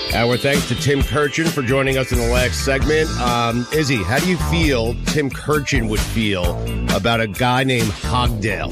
Our thanks to Tim Kurkjian for joining us in the last segment. Izzy, how do you feel Tim Kurkjian would feel about a guy named Hogdale?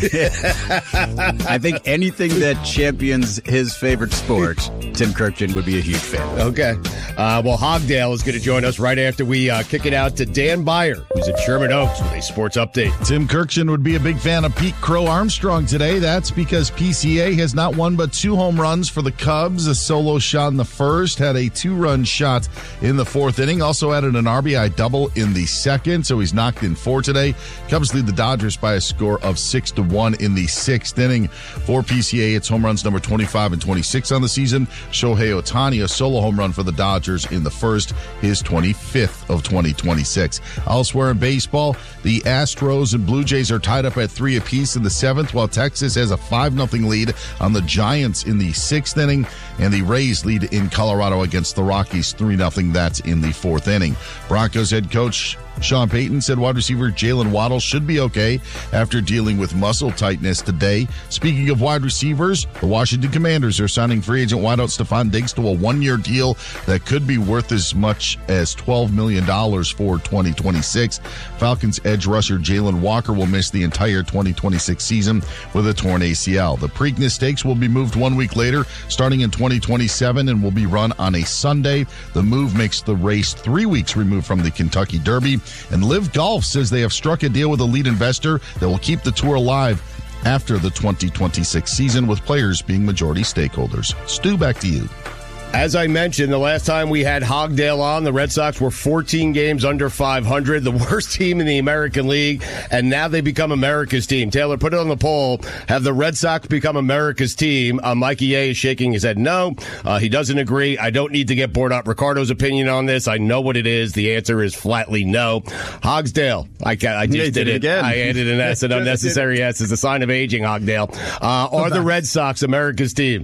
I think anything that champions his favorite sport, Tim Kurkjian would be a huge fan. Okay. Well, Hogdale is going to join us right after we kick it out to Dan Beyer, who's at Sherman Oaks with a sports update. Tim Kurkjian would be a big fan of Pete Crow Armstrong today. That's because PCA has not won but 2 home runs for the Cubs. A solo shot in the first, had a 2-run shot in the 4th inning. Also added an RBI double in the 2nd, so he's knocked in 4 today. Cubs lead the Dodgers by a score of 6-1 in the 6th inning. For PCA, it's home runs number 25 and 26 on the season. Shohei Ohtani, a solo home run for the Dodgers in the first, his 25th of 2026. Elsewhere in baseball, the Astros and Blue Jays are tied up at 3 apiece in the 7th, while Texas has a 5-0 lead on the Giants in the 6th inning, and the Rays lead in Colorado against the Rockies 3-0. That's in the 4th inning. Broncos head coach Sean Payton said wide receiver Jalen Waddle should be okay after dealing with muscle tightness today. Speaking of wide receivers, the Washington Commanders are signing free agent wideout Stephon Diggs to a 1-year deal that could be worth as much as $12 million for 2026. Falcons edge rusher Jalen Walker will miss the entire 2026 season with a torn ACL. The Preakness Stakes will be moved 1 week later, starting in 2027, and will be run on a Sunday. The move makes the race 3 weeks removed from the Kentucky Derby. And Live Golf says they have struck a deal with a lead investor that will keep the tour alive after the 2026 season, with players being majority stakeholders. Stu, back to you. As I mentioned, the last time we had Hogdale on, the Red Sox were 14 games under 500, the worst team in the American League, and now they become America's team. Taylor, put it on the poll. Have the Red Sox become America's team? Mikey A is shaking his head no. He doesn't agree. I don't need to get bored up Ricardo's opinion on this. I know what it is. The answer is flatly no. Hogsdale. I just did it again. I added an S, an unnecessary S. It's a sign of aging, Hogdale. Are the Red Sox America's team?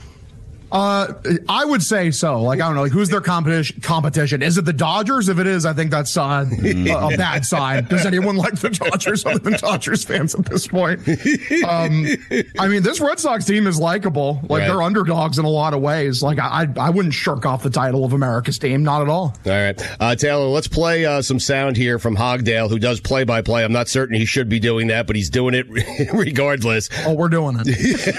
I would say so. Like, I don't know, like, who's their competition? Is it the Dodgers? If it is, I think that's a bad sign. Does anyone like the Dodgers other than Dodgers fans at this point? I mean, this Red Sox team is likable. Like, they're underdogs in a lot of ways. Like, I wouldn't shirk off the title of America's team. Not at all. All right. Taylor, let's play some sound here from Hogdale, who does play-by-play. I'm not certain he should be doing that, but he's doing it regardless. Oh, we're doing it.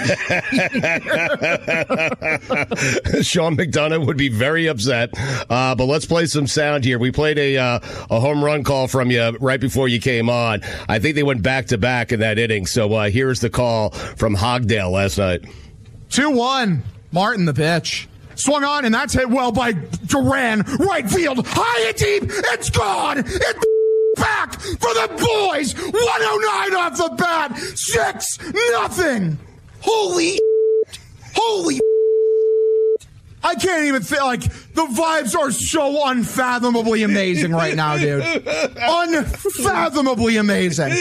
Sean McDonough would be very upset. But let's play some sound here. We played a home run call from you right before you came on. I think they went back-to-back in that inning. So here's the call from Hogdale last night. 2-1. Martin, the pitch. Swung on, and that's hit well by Duran. Right field, high and deep. It's gone. It's back for the boys. 109 off the bat. 6-0. Holy. I can't even feel like the vibes are so unfathomably amazing right now, dude. Unfathomably amazing.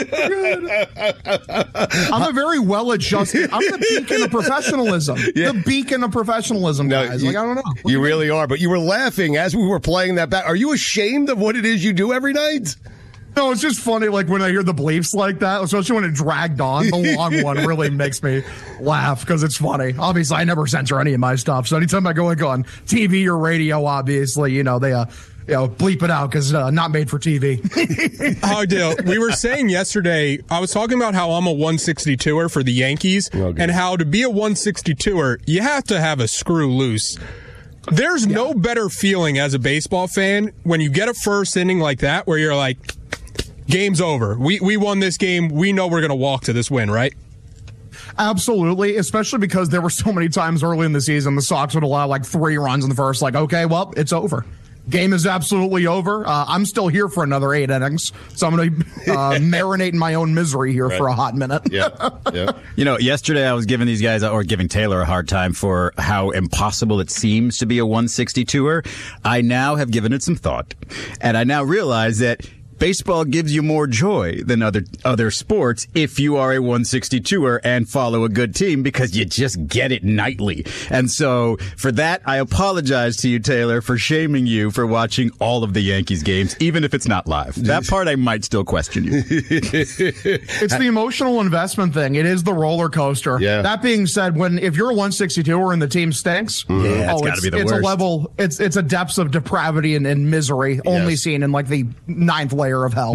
I'm a very well-adjusted. I'm the beacon of professionalism. Yeah. The beacon of professionalism, guys. Like, I don't know. You really are, but you were laughing as we were playing that back. Are you ashamed of what it is you do every night? No, it's just funny, like, when I hear the bleeps like that, especially when it dragged on. The long one really makes me laugh because it's funny. Obviously, I never censor any of my stuff, so anytime I go on TV or radio, obviously, they bleep it out because not made for TV. Hogdale, we were saying yesterday, I was talking about how I'm a 162er for the Yankees, and how to be a 162er, you have to have a screw loose. There's no better feeling as a baseball fan when you get a first inning like that where you're like, game's over. We won this game. We know we're going to walk to this win, right? Absolutely, especially because there were so many times early in the season the Sox would allow like 3 runs in the first. Like, okay, well, it's over. Game is absolutely over. I'm still here for another 8 innings, so I'm going to marinate in my own misery here for a hot minute. Yeah. Yesterday I was giving these guys, or giving Taylor, a hard time for how impossible it seems to be a 162er. I now have given it some thought, and I now realize that baseball gives you more joy than other sports if you are a 162er and follow a good team, because you just get it nightly. And so for that, I apologize to you, Taylor, for shaming you for watching all of the Yankees games, even if it's not live. That part I might still question you. It's the emotional investment thing. It is the roller coaster. Yeah. That being said, if you're a 162er and the team stinks, that's gotta be the worst. A level. It's a depths of depravity and misery only seen in like the 9th layer of hell.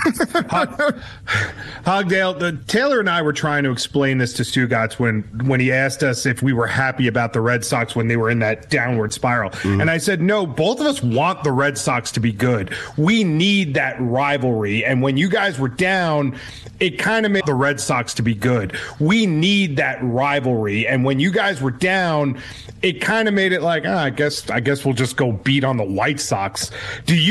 Hogdale, Taylor and I were trying to explain this to Stugotz when he asked us if we were happy about the Red Sox when they were in that downward spiral. And I said, no, both of us want the Red Sox to be good. We need that rivalry. And when you guys were down, it kind of made the Red Sox to be good. We need that rivalry. And when you guys were down, it kind of made it like, I guess we'll just go beat on the White Sox. Do you